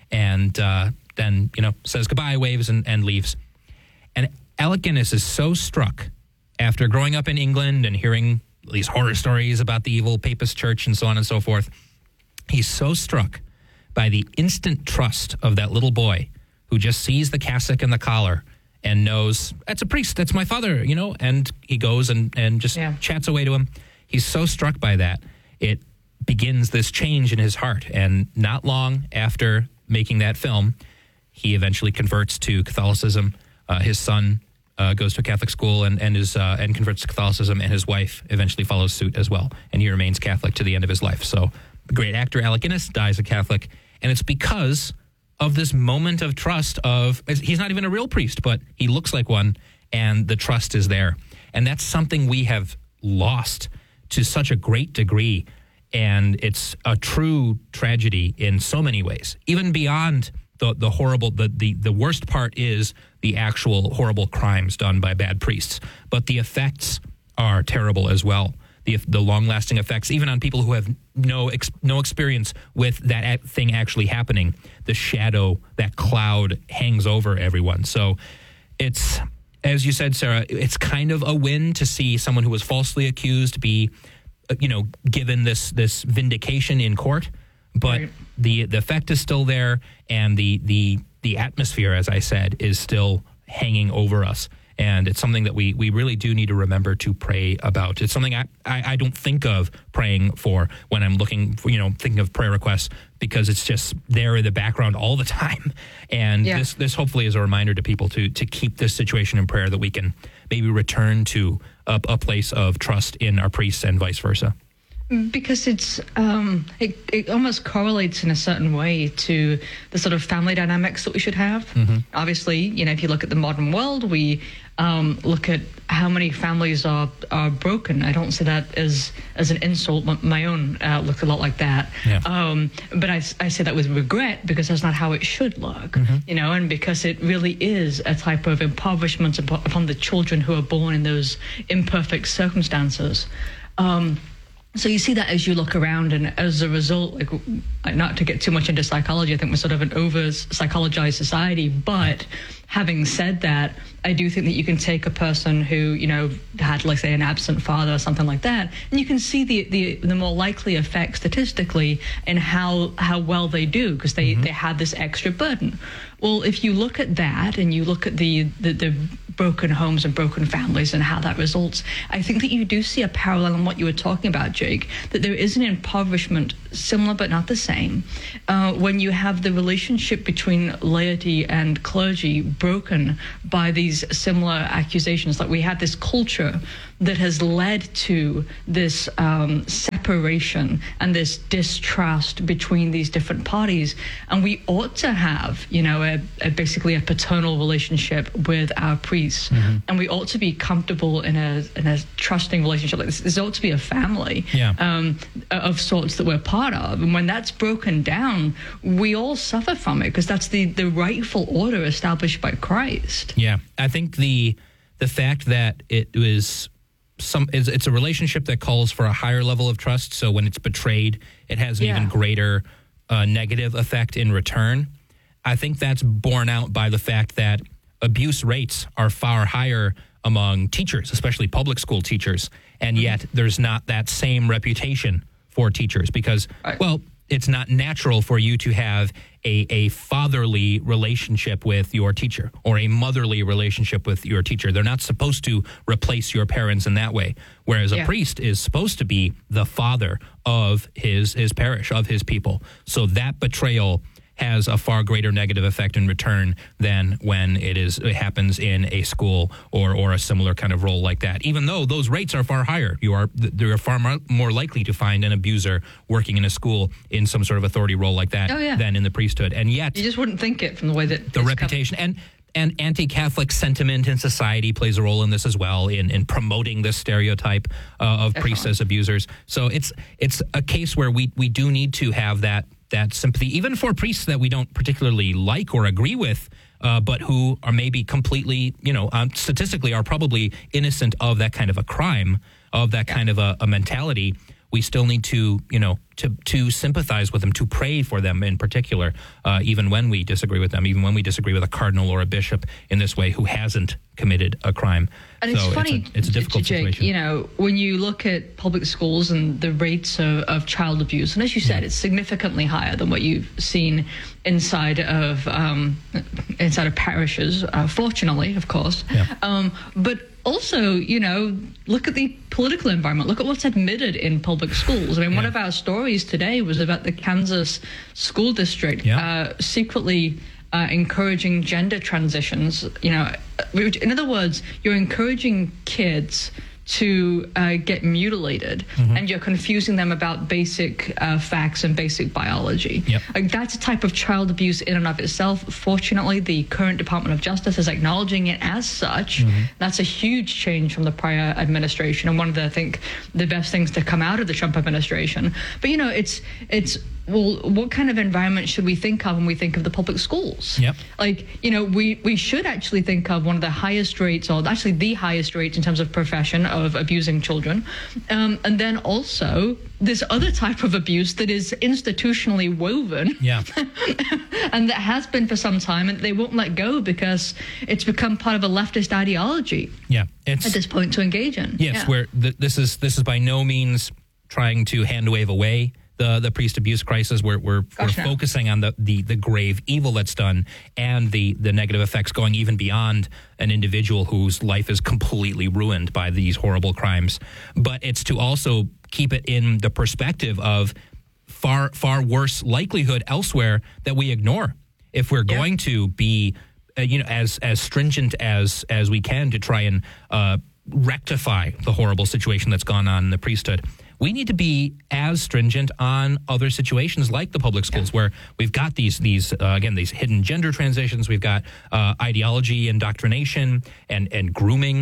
Speaker 1: And uh, then, you know, says goodbye, waves, and, and leaves. And Alec Guinness is so struck after growing up in England and hearing these horror stories about the evil papist church and so on and so forth. He's so struck by the instant trust of that little boy who just sees the cassock and the collar and knows, that's a priest, that's my father, you know, and he goes and, and just yeah. chats away to him. He's so struck by that, it begins this change in his heart. And not long after making that film, he eventually converts to Catholicism. Uh, his son uh, goes to a Catholic school and and is uh, and converts to Catholicism, and his wife eventually follows suit as well, and he remains Catholic to the end of his life. So the great actor Alec Guinness dies a Catholic, and it's because of this moment of trust of, he's not even a real priest, but he looks like one, and the trust is there. And that's something we have lost to such a great degree, and it's a true tragedy in so many ways, even beyond the the horrible, the, the, the worst part is the actual horrible crimes done by bad priests. But the effects are terrible as well. The the long-lasting effects, even on people who have no ex, no experience with that thing actually happening. The shadow, that cloud hangs over everyone. So it's, as you said, Sarah, it's kind of a win to see someone who was falsely accused be, you know, given this this vindication in court. But right. the the effect is still there, and the the the atmosphere, as I said, is still hanging over us. And it's something that we, we really do need to remember to pray about. It's something I, I, I don't think of praying for when I'm looking for, you know, thinking of prayer requests, because it's just there in the background all the time. And yeah. this this hopefully is a reminder to people to to keep this situation in prayer, that we can maybe return to a, a place of trust in our priests and vice versa.
Speaker 2: Because it's um, it, it almost correlates in a certain way to the sort of family dynamics that we should have. Mm-hmm. Obviously, you know, if you look at the modern world, we um, look at how many families are are broken. I don't say that as as an insult. My own uh, look a lot like that. Yeah. Um, but I, I say that with regret, because that's not how it should look. Mm-hmm. You know, and because it really is a type of impoverishment upon the children who are born in those imperfect circumstances. Um, So you see that as you look around, and as a result, like, not to get too much into psychology, I think we're sort of an over-psychologized society, but having said that, I do think that you can take a person who, you know, had, like, say, an absent father or something like that, and you can see the the, the more likely effect statistically in how, how well they do, because they, mm-hmm. they have this extra burden. Well, if you look at that and you look at the, the, the broken homes and broken families and how that results, I think that you do see a parallel in what you were talking about, Jake, that there is an impoverishment, similar but not the same, uh, when you have the relationship between laity and clergy broken by these similar accusations. Like, we have this culture that has led to this um, separation and this distrust between these different parties. And we ought to have, you know, a, a basically a paternal relationship with our priests. Mm-hmm. And we ought to be comfortable in a in a trusting relationship like this. This ought to be a family
Speaker 1: yeah.
Speaker 2: um, of sorts that we're part of. And when that's broken down, we all suffer from it, because that's the, the rightful order established by Christ.
Speaker 1: Yeah, I think the the fact that it was... Some it's, it's a relationship that calls for a higher level of trust. So when it's betrayed, it has an
Speaker 2: yeah.
Speaker 1: even greater uh, negative effect in return. I think that's borne out by the fact that abuse rates are far higher among teachers, especially public school teachers. And yet there's not that same reputation for teachers because, right. well, it's not natural for you to have a, a fatherly relationship with your teacher or a motherly relationship with your teacher. They're not supposed to replace your parents in that way. Whereas yeah. a priest is supposed to be the father of his, his parish, of his people. So that betrayal has a far greater negative effect in return than when it is it happens in a school or or a similar kind of role like that. Even though those rates are far higher, you are you're far more likely to find an abuser working in a school in some sort of authority role like that
Speaker 2: oh, yeah.
Speaker 1: than in the priesthood. And yet,
Speaker 2: you just wouldn't think it from the way that
Speaker 1: the reputation come- and. And anti-Catholic sentiment in society plays a role in this as well, in, in promoting this stereotype uh, of Definitely. priests as abusers. So it's it's a case where we we do need to have that that sympathy, even for priests that we don't particularly like or agree with, uh, but who are maybe completely, you know, um, statistically are probably innocent of that kind of a crime, of that yeah. kind of a, a mentality. We still need to, you know, to to sympathize with them, to pray for them in particular, uh, even when we disagree with them, even when we disagree with a cardinal or a bishop in this way who hasn't committed a crime.
Speaker 2: And it's
Speaker 1: so
Speaker 2: funny,
Speaker 1: it's a, it's a difficult
Speaker 2: Jake,
Speaker 1: situation.
Speaker 2: You know, when you look at public schools and the rates of, of child abuse, and as you said, yeah. it's significantly higher than what you've seen inside of um, inside of parishes. Uh, fortunately, of course,
Speaker 1: yeah.
Speaker 2: um, but. Also, you know, look at the political environment. Look at what's admitted in public schools. I mean, yeah. one of our stories today was about the Kansas school district
Speaker 1: yeah.
Speaker 2: uh, secretly uh, encouraging gender transitions. You know, in other words, you're encouraging kids to uh, get mutilated, mm-hmm. and you're confusing them about basic uh, facts and basic biology.
Speaker 1: Yep.
Speaker 2: Like, that's a type of child abuse in and of itself. Fortunately, the current Department of Justice is acknowledging it as such. Mm-hmm. That's a huge change from the prior administration, and one of the, I think, the best things to come out of the Trump administration. But, you know, it's it's well, what kind of environment should we think of when we think of the public schools?
Speaker 1: Yep.
Speaker 2: Like, you know, we, we should actually think of one of the highest rates, or actually the highest rates in terms of profession of abusing children. Um, and then also this other type of abuse that is institutionally woven.
Speaker 1: Yeah.
Speaker 2: And that has been for some time, and they won't let go because it's become part of a leftist ideology.
Speaker 1: Yeah. It's,
Speaker 2: at this point to engage in.
Speaker 1: Yes,
Speaker 2: yeah.
Speaker 1: where th- this is this is by no means trying to hand wave away the the priest abuse crisis. We're we're, we're
Speaker 2: no.
Speaker 1: focusing on the, the the grave evil that's done and the the negative effects going even beyond an individual whose life is completely ruined by these horrible crimes. But it's to also keep it in the perspective of far far worse likelihood elsewhere that we ignore if we're yeah. going to be uh, you know as as stringent as as we can to try and uh, rectify the horrible situation that's gone on in the priesthood. We need to be as stringent on other situations like the public schools, yeah. where we've got these, these uh, again, these hidden gender transitions. We've got uh, ideology, indoctrination, and and grooming,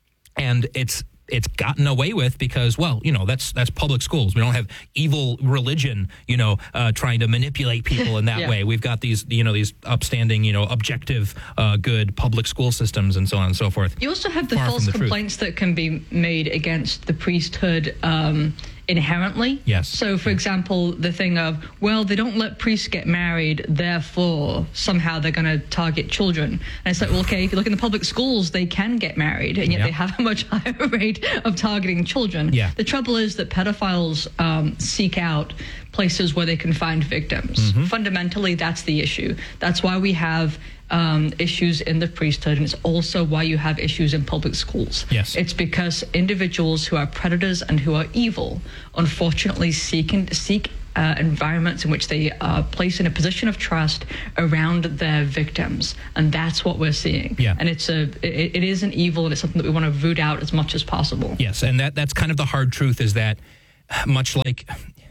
Speaker 1: and it's it's gotten away with because, well, you know, that's that's public schools. We don't have evil religion, you know, uh, trying to manipulate people in that
Speaker 2: yeah.
Speaker 1: way. We've got these, you know, these upstanding, you know, objective, uh, good public school systems and so on and so forth.
Speaker 2: You also have the
Speaker 1: Far
Speaker 2: false
Speaker 1: the
Speaker 2: complaints
Speaker 1: truth.
Speaker 2: that can be made against the priesthood um, inherently.
Speaker 1: Yes.
Speaker 2: So, for example, the thing of, well, they don't let priests get married, therefore somehow they're going to target children. And it's like, well, okay, if you look in the public schools, they can get married, and yet
Speaker 1: Yep.
Speaker 2: they have a much higher rate of targeting children.
Speaker 1: Yeah.
Speaker 2: The trouble is that pedophiles um, seek out places where they can find victims.
Speaker 1: Mm-hmm.
Speaker 2: Fundamentally, that's the issue. That's why we have um, issues in the priesthood, and it's also why you have issues in public schools.
Speaker 1: Yes.
Speaker 2: It's because individuals who are predators and who are evil, unfortunately, seek, and, seek uh, environments in which they are placed in a position of trust around their victims, and that's what we're seeing.
Speaker 1: Yeah.
Speaker 2: And it's a it, it is an evil, and it's something that we want to root out as much as possible.
Speaker 1: Yes, and that that's kind of the hard truth, is that much like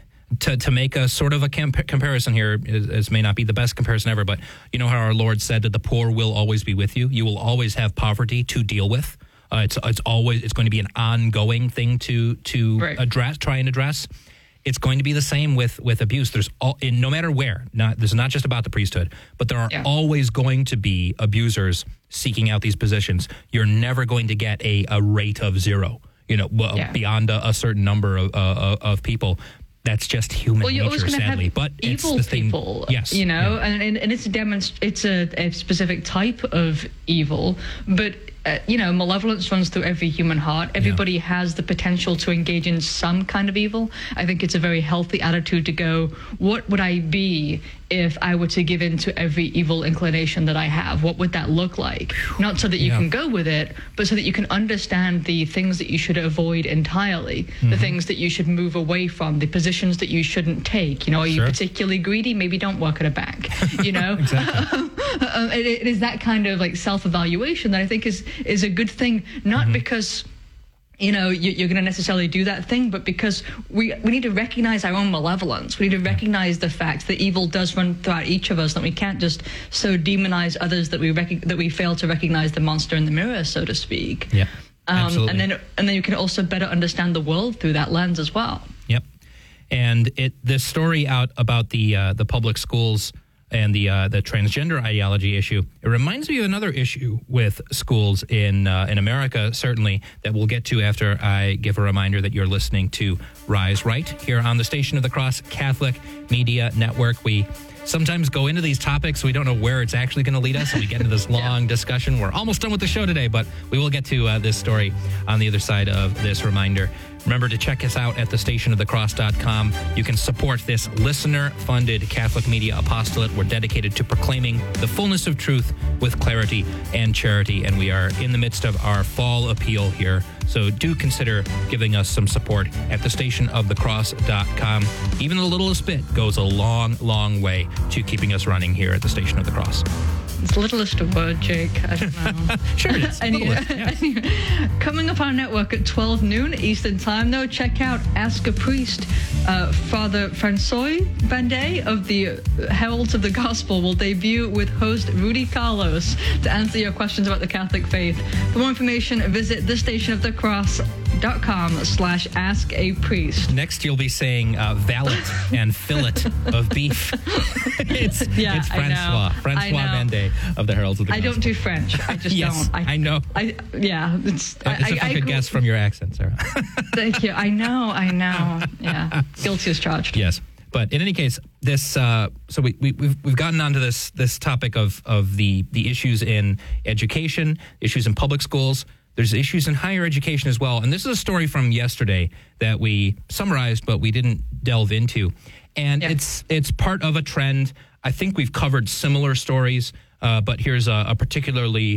Speaker 1: to to make a sort of a comp- comparison here, is, is may not be the best comparison ever, but you know how our Lord said that the poor will always be with you. You will always have poverty to deal with. Uh, it's it's always it's going to be an ongoing thing to to
Speaker 2: Right.
Speaker 1: address, try and address. It's going to be the same with with abuse. There's all in no matter where. Not this is not just about the priesthood, but there are
Speaker 2: Yeah.
Speaker 1: always going to be abusers seeking out these positions. You're never going to get a, a rate of zero. You know, well,
Speaker 2: Yeah.
Speaker 1: beyond a, a certain number of uh, of people. That's just human
Speaker 2: Well, you're always
Speaker 1: nature,
Speaker 2: going to
Speaker 1: sadly.
Speaker 2: have
Speaker 1: But it's
Speaker 2: evil
Speaker 1: the thing.
Speaker 2: people,
Speaker 1: Yes,
Speaker 2: you know,
Speaker 1: yeah.
Speaker 2: and, and and it's a demonst- it's a, a specific type of evil, but uh, you know, malevolence runs through every human heart. Everybody has the potential to engage in some kind of evil. I think it's a very healthy attitude to go, what would I be if I were to give in to every evil inclination that I have? What would that look like? Not so that you
Speaker 1: Yeah.
Speaker 2: can go with it, but so that you can understand the things that you should avoid entirely,
Speaker 1: Mm-hmm.
Speaker 2: the things that you should move away from, the positions that you shouldn't take. You know, are you
Speaker 1: Sure.
Speaker 2: particularly greedy? Maybe don't work at a bank. You know,
Speaker 1: Exactly.
Speaker 2: Um, it, it is that kind of like self-evaluation that I think is is a good thing, not
Speaker 1: Mm-hmm.
Speaker 2: because you know you, you're going to necessarily do that thing, but because we we need to recognize our own malevolence. We need to recognize the fact that evil does run throughout each of us, that we can't just so demonize others that we rec- that we fail to recognize the monster in the mirror, so to speak.
Speaker 1: Yeah,
Speaker 2: Um,
Speaker 1: absolutely.
Speaker 2: and then and then you can also better understand the world through that lens as well.
Speaker 1: Yep. And it this story out about the uh, the public schools and the uh, the transgender ideology issue, it reminds me of another issue with schools in uh, in America, certainly, that we'll get to after I give a reminder that you're listening to Rise Right here on the Station of the Cross Catholic Media Network. We sometimes go into these topics, we don't know where it's actually going to lead us, and we get into this long discussion. We're almost done with the show today, but we will get to uh, this story on the other side of this reminder. Remember to check us out at the station of the cross dot com. You can support this listener-funded Catholic media apostolate. We're dedicated to proclaiming the fullness of truth with clarity and charity, and we are in the midst of our fall appeal here. So do consider giving us some support at the station of the cross dot com. Even the littlest bit goes a long, long way to keeping us running here at the Station of the Cross.
Speaker 2: It's littlest a word, Jake. I don't know.
Speaker 1: Sure it is.
Speaker 2: Anyway,
Speaker 1: Littlest, yes.
Speaker 2: anyway, coming up on our network at twelve noon Eastern Time, though, check out Ask a Priest. Uh, Father Francois Bandet of the Heralds of the Gospel will debut with host Rudy Carlos to answer your questions about the Catholic faith. For more information, visit the station of the cross dot com slash ask a priest.
Speaker 1: Next, you'll be saying uh, valet and fillet of beef. it's
Speaker 2: Yeah,
Speaker 1: it's
Speaker 2: I
Speaker 1: Francois.
Speaker 2: know.
Speaker 1: Francois
Speaker 2: I know.
Speaker 1: Bandet of the Heralds of the
Speaker 2: I
Speaker 1: Gospel.
Speaker 2: don't do French. I just
Speaker 1: Yes,
Speaker 2: don't.
Speaker 1: I know.
Speaker 2: I yeah. It's,
Speaker 1: Uh, As
Speaker 2: I,
Speaker 1: if I,
Speaker 2: I
Speaker 1: could
Speaker 2: grew-
Speaker 1: guess from your accent, Sarah.
Speaker 2: Thank you. I know. I know. Yeah. Guilty as charged.
Speaker 1: Yes. But in any case, this uh, so we, we we've we've gotten onto this this topic of of the the issues in education, issues in public schools. There's issues in higher education as well. And this is a story from yesterday that we summarized, but we didn't delve into. And
Speaker 2: Yeah.
Speaker 1: it's it's part of a trend. I think we've covered similar stories, uh, but here's a, a particularly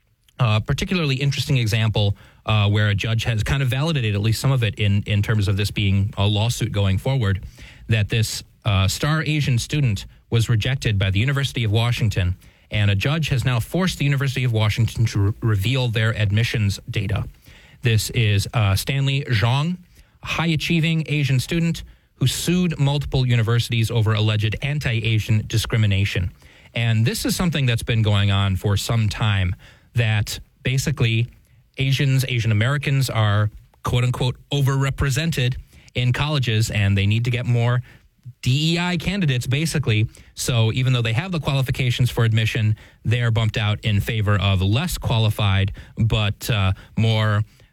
Speaker 1: uh, particularly interesting example uh, where a judge has kind of validated at least some of it in in terms of this being a lawsuit going forward. That this uh, Star Asian student was rejected by the University of Washington, and a judge has now forced the University of Washington to re- reveal their admissions data. This is uh, Stanley Zhang, a high-achieving Asian student who sued multiple universities over alleged anti-Asian discrimination. And this is something that's been going on for some time, that basically Asians, Asian Americans are quote-unquote overrepresented in colleges, and they need to get more D E I candidates, basically. So even though they have the qualifications for admission, they're bumped out in favor of less qualified, but uh, more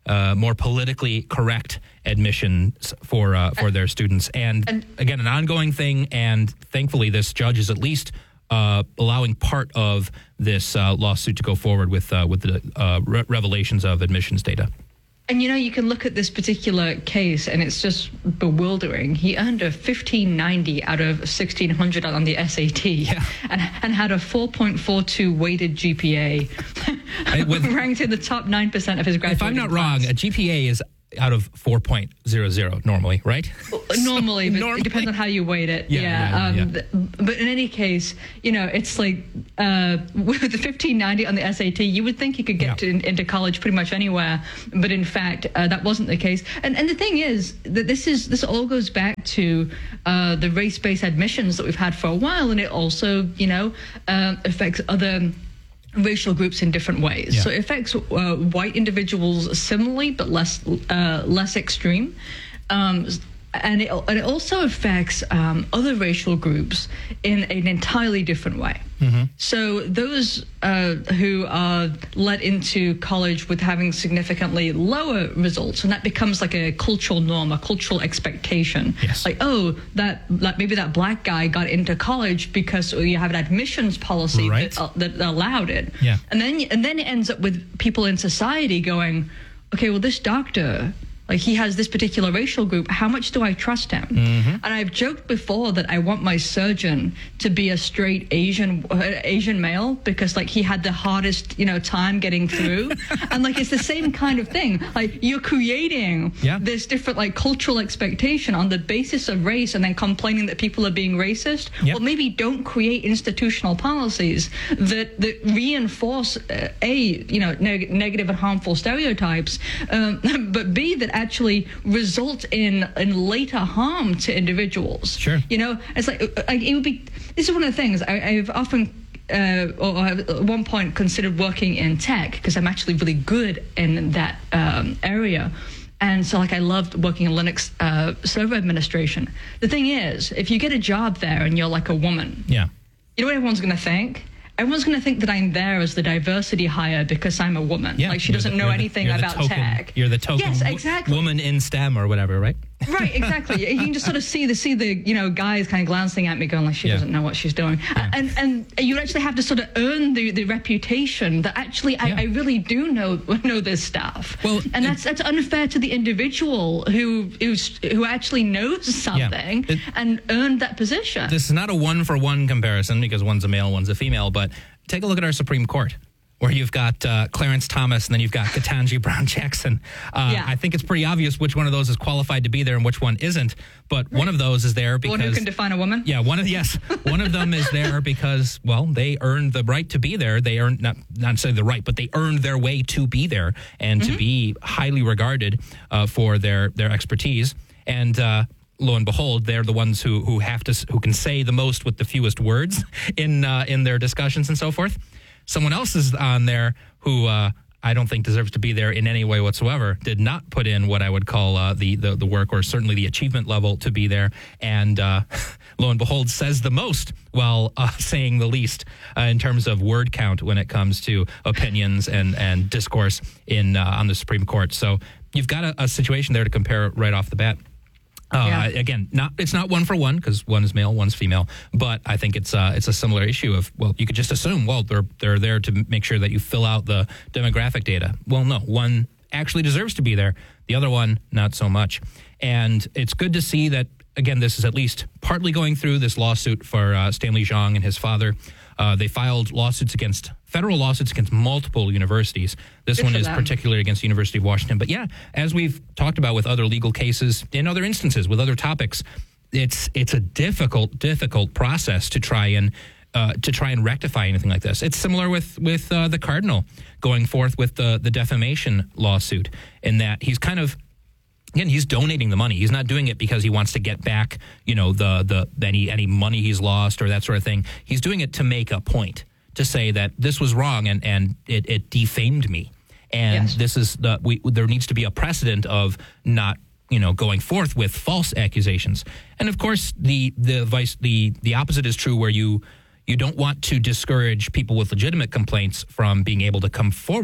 Speaker 1: uh, more politically correct admissions for uh, for their students. And, and again, an ongoing thing. And thankfully, this judge is at least uh, allowing part of this uh, lawsuit to go forward with uh, with the uh, re- revelations of admissions data.
Speaker 2: And, you know, you can look at this particular case and it's just bewildering. He earned a fifteen ninety out of sixteen hundred on the S A T
Speaker 1: yeah.
Speaker 2: and, and had a four point four two weighted G P A, with, ranked in the top nine percent of his graduating
Speaker 1: If I'm not
Speaker 2: class.
Speaker 1: wrong, a G P A is out of four point zero zero normally, right?
Speaker 2: Normally,
Speaker 1: so,
Speaker 2: but
Speaker 1: normally.
Speaker 2: it depends on how you weight it.
Speaker 1: Yeah,
Speaker 2: yeah.
Speaker 1: yeah,
Speaker 2: um,
Speaker 1: yeah.
Speaker 2: th- but in any case, you know, it's like uh, with the fifteen ninety on the S A T, you would think you could get
Speaker 1: Yeah.
Speaker 2: to, in, into college pretty much anywhere. But in fact, uh, that wasn't the case. And and the thing is that this is this all goes back to uh, the race-based admissions that we've had for a while, and it also, you know, uh, affects other racial groups in different ways.
Speaker 1: Yeah.
Speaker 2: So it affects uh, white individuals similarly, but less uh, less extreme. Um, and, it, and it also affects um, other racial groups in an entirely different way.
Speaker 1: Mm-hmm.
Speaker 2: So those uh, who are let into college with having significantly lower results, and that becomes like a cultural norm, a cultural expectation.
Speaker 1: Yes.
Speaker 2: Like, oh, that like maybe that black guy got into college because you have an admissions policy
Speaker 1: Right.
Speaker 2: that, uh, that allowed it.
Speaker 1: Yeah.
Speaker 2: And then and then it ends up with people in society going, okay, well, this doctor, like he has this particular racial group, how much do I trust him?
Speaker 1: Mm-hmm.
Speaker 2: And I've joked before that I want my surgeon to be a straight Asian uh, Asian male because like he had the hardest, you know, time getting through. And like it's the same kind of thing. Like you're creating
Speaker 1: Yeah.
Speaker 2: this different like cultural expectation on the basis of race and then complaining that people are being racist.
Speaker 1: Yep.
Speaker 2: Well, maybe don't create institutional policies that, that reinforce uh, A, you know, neg- negative and harmful stereotypes, um, but B, that actually result in in later harm to individuals.
Speaker 1: Sure.
Speaker 2: You know, it's like, like it would be. This is one of the things I, I've often. Uh, or I have at one point considered working in tech because I'm actually really good in that um, area. And so, like, I loved working in Linux uh, server administration. The thing is, if you get a job there and you're like a woman,
Speaker 1: Yeah.
Speaker 2: you know what everyone's going to think? Everyone's going to think that I'm there as the diversity hire because I'm a woman.
Speaker 1: Yeah.
Speaker 2: Like, she
Speaker 1: You're
Speaker 2: doesn't
Speaker 1: the-
Speaker 2: know
Speaker 1: you're the-
Speaker 2: anything
Speaker 1: you're the
Speaker 2: about
Speaker 1: token-
Speaker 2: tech.
Speaker 1: You're the token
Speaker 2: Yes,
Speaker 1: wo-
Speaker 2: exactly.
Speaker 1: woman in STEM or whatever, right?
Speaker 2: Right, exactly. You can just sort of see the see the you know guys kind of glancing at me, going like she
Speaker 1: Yeah.
Speaker 2: doesn't know what she's doing,
Speaker 1: Yeah.
Speaker 2: and and you actually have to sort of earn the, the reputation that actually I,
Speaker 1: Yeah.
Speaker 2: I really do know know this stuff.
Speaker 1: Well,
Speaker 2: and
Speaker 1: it-
Speaker 2: that's that's unfair to the individual who who's, who actually knows something
Speaker 1: It-
Speaker 2: and earned that position.
Speaker 1: This is not a one-for-one comparison because one's a male, one's a female, but take a look at our Supreme Court, where you've got uh, Clarence Thomas and then you've got Ketanji Brown Jackson. Uh,
Speaker 2: Yeah.
Speaker 1: I think it's pretty obvious which one of those is qualified to be there and which one isn't, but one of those is there
Speaker 2: The
Speaker 1: because...
Speaker 2: one who can define a woman.
Speaker 1: Yeah, one of yes, one of them is there because, well, they earned the right to be there. They earned not not necessarily the right, but they earned their way to be there and
Speaker 2: Mm-hmm.
Speaker 1: to be highly regarded uh, for their their expertise. And uh, lo and behold, they're the ones who who have to who can say the most with the fewest words in uh, in their discussions and so forth. Someone else is on there who uh, I don't think deserves to be there in any way whatsoever. Did not put in what I would call uh, the, the the work or certainly the achievement level to be there, and uh, lo and behold, says the most while uh, saying the least uh, in terms of word count when it comes to opinions and and discourse in uh, on the Supreme Court. So you've got a, a situation there to compare right off the bat. Uh,
Speaker 2: Yeah.
Speaker 1: Again, not it's not one for one because one is male, one's female. But I think it's uh, it's a similar issue of well, you could just assume well they're they're there to make sure that you fill out the demographic data. Well, no, one actually deserves to be there. The other one, not so much. And it's good to see that again. This is at least partly going through this lawsuit for uh, Stanley Zhang and his father. Uh, they filed lawsuits against federal lawsuits against multiple universities. This
Speaker 2: Good
Speaker 1: one
Speaker 2: for
Speaker 1: is
Speaker 2: them.
Speaker 1: particularly against the University of Washington. But yeah, as we've talked about with other legal cases, in other instances, with other topics, it's it's a difficult, difficult process to try and uh, to try and rectify anything like this. It's similar with with uh, the Cardinal going forth with the the defamation lawsuit, in that he's kind of. Again, he's donating the money. He's not doing it because he wants to get back, you know, the the any any money he's lost or that sort of thing. He's doing it to make a point, to say that this was wrong and and it, it defamed me. And
Speaker 2: Yes.
Speaker 1: this is the we there needs to be a precedent of not, you know, going forth with false accusations. And of course, the the vice the the opposite is true, where you you don't want to discourage people with legitimate complaints from being able to come forward.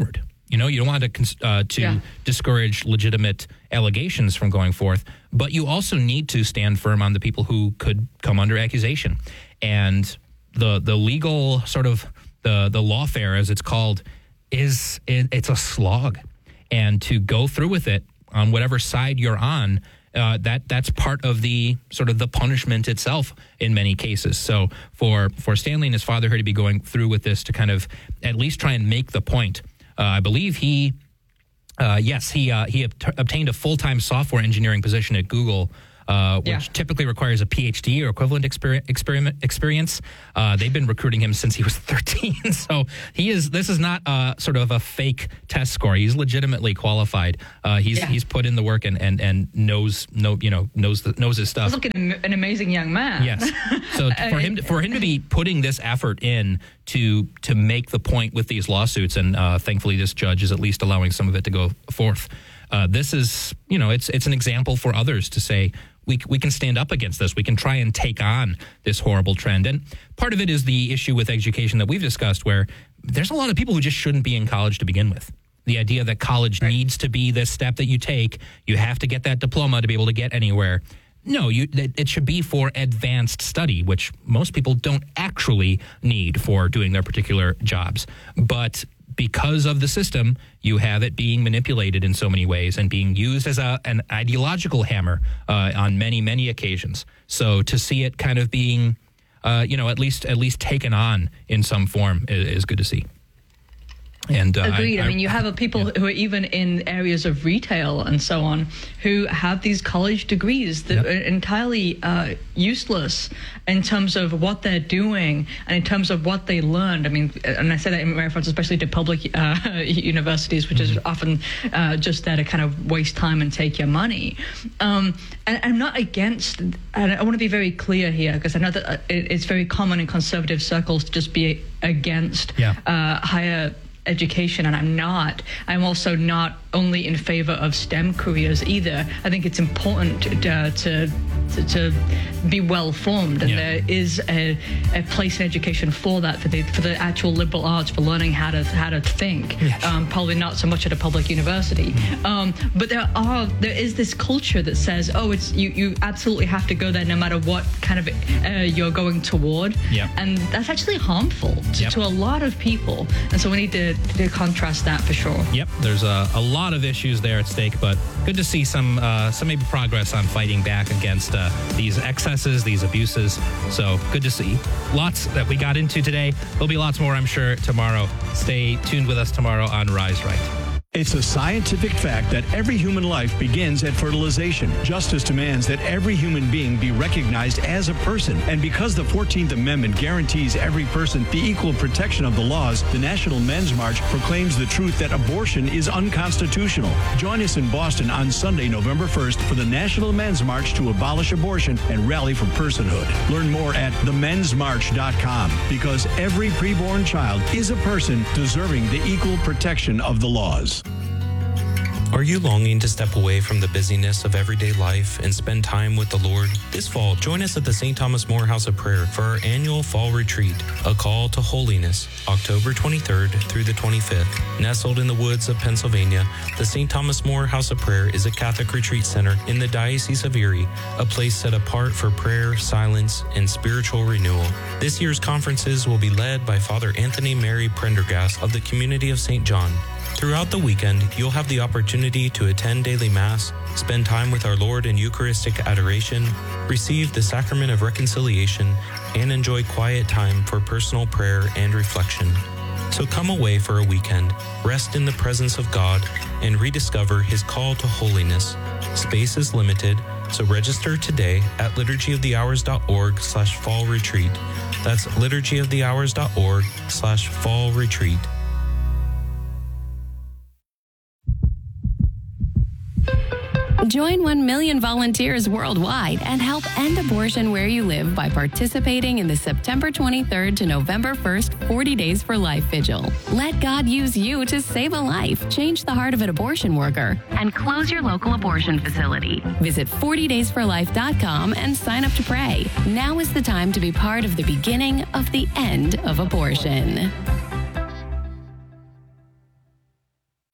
Speaker 1: You know, you don't want to cons- uh, to
Speaker 2: Yeah.
Speaker 1: discourage legitimate allegations from going forth, but you also need to stand firm on the people who could come under accusation. And the the legal sort of the the lawfare, as it's called, is it, it's a slog, and to go through with it on whatever side you're on, uh, that that's part of the sort of the punishment itself in many cases. So for for Stanley and his father here to be going through with this to kind of at least try and make the point, uh, I believe he, uh, yes, he uh, he obt- obtained a full time software engineering position at Google. Uh, which
Speaker 2: Yeah.
Speaker 1: typically requires a P H D or equivalent exper- experiment experience. Uh, they've been recruiting him since he was thirteen. So he is. This is not uh, sort of a fake test score. He's legitimately qualified. Uh, he's
Speaker 2: Yeah.
Speaker 1: he's put in the work and and, and knows know you know knows the, knows his stuff.
Speaker 2: He's looking am- an amazing young man.
Speaker 1: Yes. So t- for him to, for him to be putting this effort in to to make the point with these lawsuits, and uh, thankfully this judge is at least allowing some of it to go forth. Uh, this is, you know, it's it's an example for others to say, we we can stand up against this. We can try and take on this horrible trend. And part of it is the issue with education that we've discussed, where there's a lot of people who just shouldn't be in college to begin with. The idea that college right. needs to be this step that you take, you have to get that diploma to be able to get anywhere. No, you, it, it should be for advanced study, which most people don't actually need for doing their particular jobs. But because of the system, you have it being manipulated in so many ways and being used as a, an ideological hammer uh, on many, many occasions. So to see it kind of being, uh, you know, at least at least taken on in some form is, is good to see. And uh,
Speaker 2: agreed. I,
Speaker 1: I,
Speaker 2: I mean, you have a people yeah. who are even in areas of retail and so on who have these college degrees that yep. are entirely uh, useless in terms of what they're doing and in terms of what they learned. I mean, and I say that in reference especially to public uh, universities, which mm-hmm. is often uh, just there to kind of waste time and take your money. Um, and I'm not against, and I want to be very clear here, because I know that it's very common in conservative circles to just be against
Speaker 1: yeah.
Speaker 2: uh, higher education, and I'm not. I'm also not only in favor of STEM careers either. I think it's important to to, to, to be well formed, and yeah. there is a, a place in education for that, for the for the actual liberal arts, for learning how to how to think. Yes. Um, probably not so much at a public university, um, but there are there is this culture that says, oh, it's you you absolutely have to go there no matter what kind of uh, you're going toward,
Speaker 1: yep.
Speaker 2: and that's actually harmful to, yep. to a lot of people, and so we need to. to contrast that for sure.
Speaker 1: Yep, there's a, a lot of issues there at stake, but good to see some uh, some maybe progress on fighting back against uh, these excesses, these abuses. So good to see. Lots that we got into today. There'll be lots more, I'm sure, tomorrow. Stay tuned with us tomorrow on Rise Right.
Speaker 11: It's a scientific fact that every human life begins at fertilization. Justice demands that every human being be recognized as a person. And because the fourteenth Amendment guarantees every person the equal protection of the laws, the National Men's March proclaims the truth that abortion is unconstitutional. Join us in Boston on Sunday, November first for the National Men's March to abolish abortion and rally for personhood. Learn more at the men's march dot com, because every preborn child is a person deserving the equal protection of the laws.
Speaker 12: Are you longing to step away from the busyness of everyday life and spend time with the Lord? This fall, join us at the Saint Thomas More House of Prayer for our annual fall retreat, A Call to Holiness, October twenty-third through the twenty-fifth. Nestled in the woods of Pennsylvania, the Saint Thomas More House of Prayer is a Catholic retreat center in the Diocese of Erie, a place set apart for prayer, silence, and spiritual renewal. This year's conferences will be led by Father Anthony Mary Prendergast of the Community of Saint John. Throughout the weekend, you'll have the opportunity to attend daily Mass, spend time with our Lord in Eucharistic adoration, receive the Sacrament of Reconciliation, and enjoy quiet time for personal prayer and reflection. So come away for a weekend, rest in the presence of God, and rediscover His call to holiness. Space is limited, so register today at liturgyofthehours.org slash fall retreat. That's liturgyofthehours.org slash fall retreat.
Speaker 13: Join one million volunteers worldwide and help end abortion where you live by participating in the September twenty-third to November first forty Days for Life Vigil. Let God use you to save a life, change the heart of an abortion worker, and close your local abortion facility. Visit forty days for life dot com and sign up to pray. Now is the time to be part of the beginning of the end of abortion.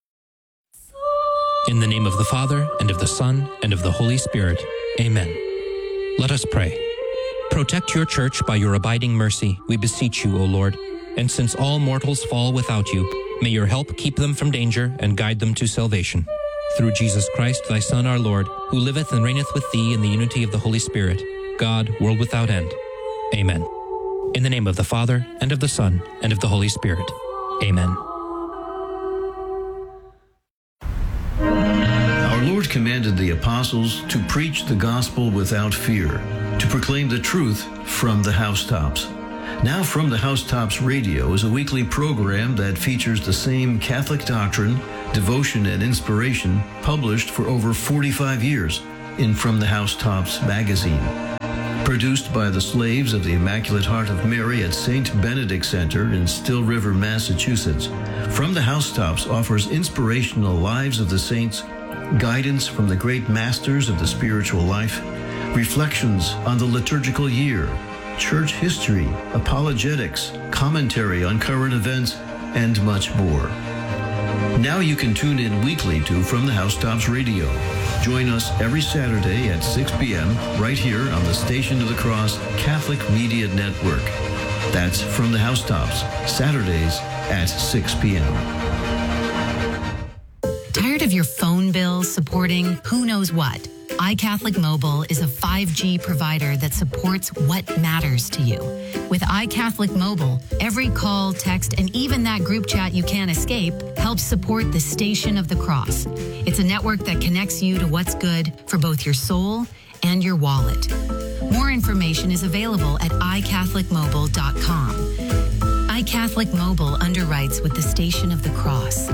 Speaker 1: of the Father, and of the Son, and of the Holy Spirit. Amen. Let us pray. Protect your church by your abiding mercy, we beseech you, O Lord. And since all mortals fall without you, may your help keep them from danger and guide them to salvation. Through Jesus Christ, thy Son, our Lord, who liveth and reigneth with thee in the unity of the Holy Spirit, God, world without end. Amen. In the name of the Father, and of the Son, and of the Holy Spirit. Amen.
Speaker 14: Our Lord commanded the apostles to preach the gospel without fear, to proclaim the truth from the housetops. Now From the Housetops Radio is a weekly program that features the same Catholic doctrine, devotion, and inspiration published for over forty-five years in From the Housetops magazine. Produced by the slaves of the Immaculate Heart of Mary at Saint Benedict Center in Still River, Massachusetts, From the Housetops offers inspirational lives of the saints, guidance from the great masters of the spiritual life, reflections on the liturgical year, church history, apologetics, commentary on current events, and much more. Now you can tune in weekly to From the Housetops Radio. Join us every Saturday at six p.m. right here on the Station of the Cross Catholic Media Network. That's From the Housetops, Saturdays at six p.m.
Speaker 15: Tired of your phone bill supporting who knows what? iCatholic Mobile is a five G provider that supports what matters to you. With iCatholic Mobile, every call, text, and even that group chat you can't escape helps support the Station of the Cross. It's a network that connects you to what's good for both your soul and your wallet. More information is available at i catholic mobile dot com. iCatholic Mobile underwrites with the Station of the Cross.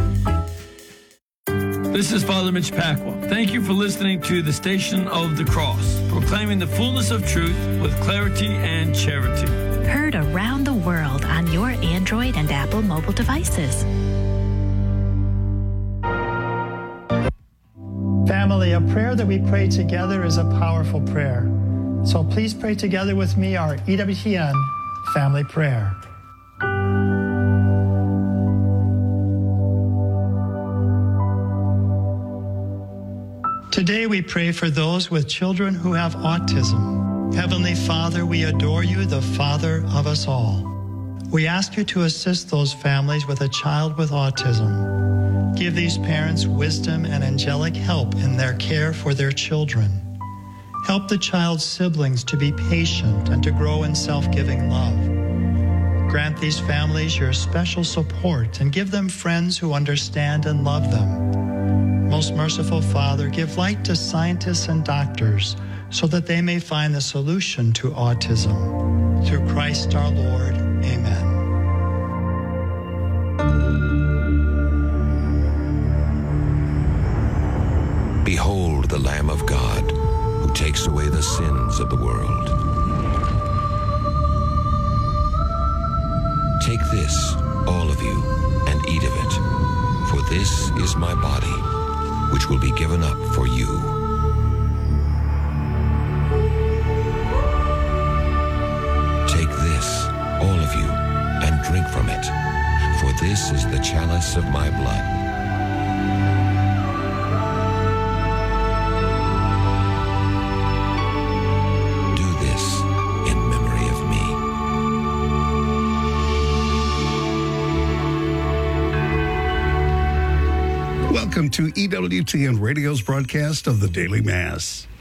Speaker 16: This is Father Mitch Pacwa. Thank you for listening to the Station of the Cross, proclaiming the fullness of truth with clarity and charity.
Speaker 17: Heard around the world on your Android and Apple mobile devices.
Speaker 18: Family, a prayer that we pray together is a powerful prayer. So please pray together with me our E W T N family prayer. Today we pray for those with children who have autism. Heavenly Father, we adore you, the Father of us all. We ask you to assist those families with a child with autism. Give these parents wisdom and angelic help in their care for their children. Help the child's siblings to be patient and to grow in self-giving love. Grant these families your special support and give them friends who understand and love them. Most merciful Father, give light to scientists and doctors so that they may find the solution to autism. Through Christ our Lord. Amen.
Speaker 19: Behold the Lamb of God, who takes away the sins of the world. Take this, all of you, and eat of it, for this is my body, which will be given up for you. Take this, all of you, and drink from it, for this is the chalice of my blood. Do this in memory of me.
Speaker 20: Welcome to E W T N Radio's broadcast of the Daily Mass.